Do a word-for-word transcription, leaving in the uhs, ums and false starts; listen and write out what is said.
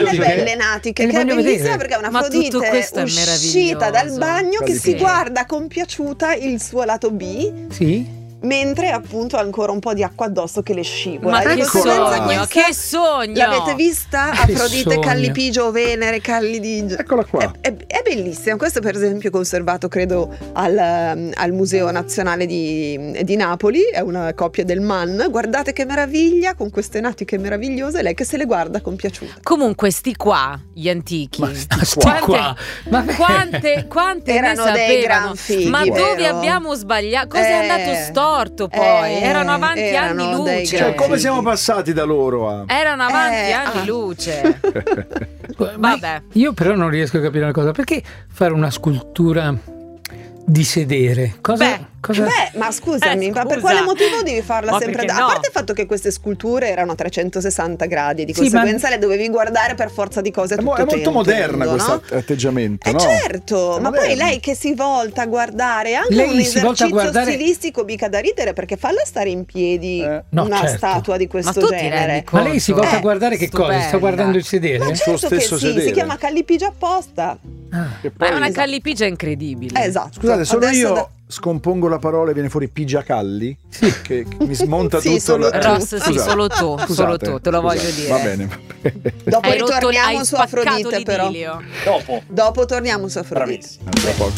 le belle natiche, che è bellissima perché è un'Afrodite uscita dal bagno che si guarda compiaciuta il suo lato B. Sì. Mentre appunto ha ancora un po' di acqua addosso che le scivola. Ma che sogno, che sogno! L'avete vista? Afrodite Callipigio, Venere, Callidigio. Eccola qua. È, è, è bellissima. Questo per esempio è conservato credo al, al Museo Nazionale di, di Napoli. È una copia del Man. Guardate che meraviglia, con queste natiche meravigliose. Lei che se le guarda compiaciuta. Comunque sti qua, gli antichi. Ma sti quante, qua. Ma quante, quante erano ne dei sapevano? gran fighi, Ma vero? dove abbiamo sbagliato? Cosa Eh, è andato storto? Poi eh, erano avanti erano anni dei luce. Cioè, come siamo passati da loro a... Erano avanti Eh, anni ah. luce. Ma Vabbè. io però non riesco a capire una cosa. Perché fare una scultura di sedere? Cosa, Beh, cosa... Beh, ma scusami, Eh, ma per scusa. quale motivo devi farla Ma sempre? perché Da- no? A parte il fatto che queste sculture erano a trecentosessanta gradi, di Sì, conseguenza le dovevi guardare per forza di cose È, tutto mo- è molto tempo, moderna no? questo atteggiamento, Eh no? certo, È ma moderna. poi lei che si volta a guardare, è anche Lei un si volta a esercizio guardare- stilistico mica da ridere, perché falla stare in piedi Eh. No, una certo. statua di Ma questo tu ti genere. rendi Ma lei si volta Eh, a guardare che cosa? Sta stupenda. guardando il sedere? Ma Il suo certo che stesso sì, sedere. si chiama callipigia apposta. Ah. Che Ma poi- è una Esatto. callipigia incredibile. Eh, esatto. Scusate, solo Adesso io da- scompongo la parola e viene fuori pigiacalli? Che, che mi smonta Sì, tutto. solo il- tu. Ross, sì, Scusate. solo tu, solo Scusate, tu, te lo voglio scusate. dire. Va bene. Dopo Hai rotto- ritorniamo hai su spaccato Afrodite però. l'idilio. Dopo. Dopo torniamo su Afrodite. Bravissimo. Tra poco.